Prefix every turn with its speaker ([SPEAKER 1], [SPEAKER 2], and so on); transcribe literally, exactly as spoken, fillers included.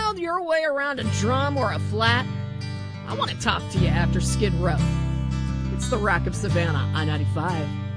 [SPEAKER 1] sailed your way around a drum or a flat? I want to talk to you after Skid Row. It's the Rock of Savannah on ninety-five.